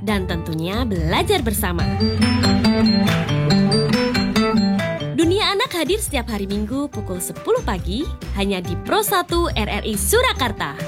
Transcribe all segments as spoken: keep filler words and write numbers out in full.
dan tentunya belajar bersama. Dunia Anak hadir setiap hari Minggu pukul sepuluh pagi hanya di Pro satu R R I Surakarta.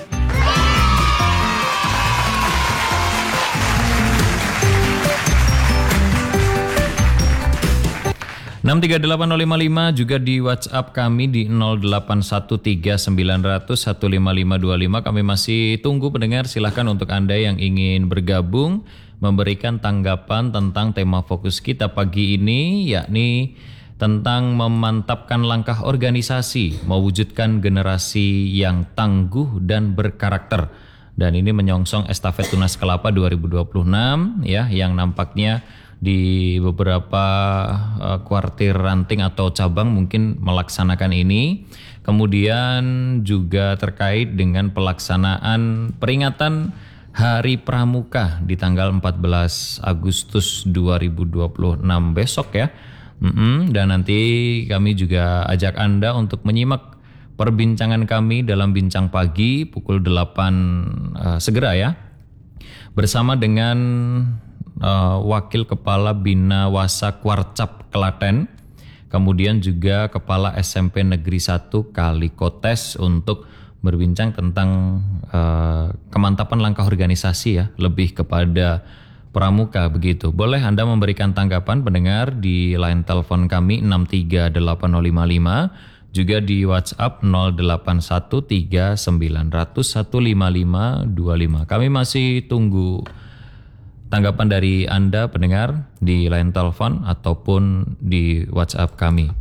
enam tiga delapan nol lima lima juga di WhatsApp kami di nol delapan satu tiga sembilan nol nol satu lima lima dua lima. Kami masih tunggu pendengar, silahkan untuk Anda yang ingin bergabung memberikan tanggapan tentang tema fokus kita pagi ini, yakni tentang memantapkan langkah organisasi mewujudkan generasi yang tangguh dan berkarakter. Dan ini menyongsong estafet Tunas Kelapa dua ribu dua puluh enam ya, yang nampaknya di beberapa uh, kuartir ranting atau cabang mungkin melaksanakan ini. Kemudian juga terkait dengan pelaksanaan peringatan Hari Pramuka di tanggal empat belas Agustus dua ribu dua puluh enam besok ya. Mm-mm. Dan nanti kami juga ajak Anda untuk menyimak perbincangan kami dalam Bincang Pagi pukul delapan uh, segera ya, bersama dengan Uh, Wakil Kepala Bina Wasa Kuarcap Klaten, kemudian juga Kepala S M P Negeri satu Kalikotes untuk berbincang tentang uh, kemantapan langkah organisasi ya, lebih kepada pramuka begitu. Boleh Anda memberikan tanggapan pendengar di line telepon kami enam tiga delapan nol lima lima, juga di WhatsApp nol delapan satu tiga sembilan nol nol satu lima lima dua lima. Kami masih tunggu tanggapan dari Anda pendengar di line telepon ataupun di WhatsApp kami.